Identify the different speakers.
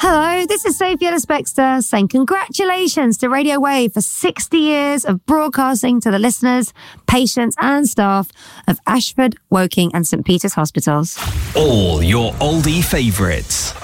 Speaker 1: Hello, this is Sophie Ellis-Bextor saying congratulations to Radio Wave for 60 years of broadcasting to the listeners, patients and staff of Ashford, Woking and St Peter's Hospitals.
Speaker 2: All your oldie favourites.